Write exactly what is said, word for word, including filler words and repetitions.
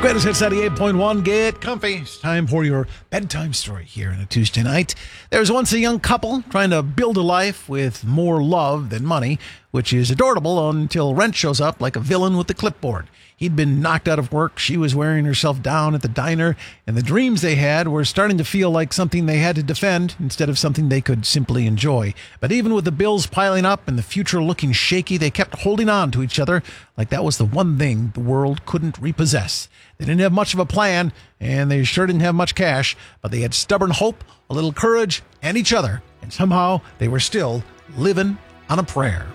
Greatest Hits ninety-eight point one. Get comfy. It's time for your bedtime story here on a Tuesday night. There was once a young couple trying to build a life with more love than money, which is adorable until rent shows up like a villain with a clipboard. He'd been knocked out of work, she was wearing herself down at the diner, and the dreams they had were starting to feel like something they had to defend instead of something they could simply enjoy. But even with the bills piling up and the future looking shaky, they kept holding on to each other like that was the one thing the world couldn't repossess. They didn't have much of a plan, and they sure didn't have much cash, but they had stubborn hope, a little courage, and each other, and somehow they were still living on a prayer.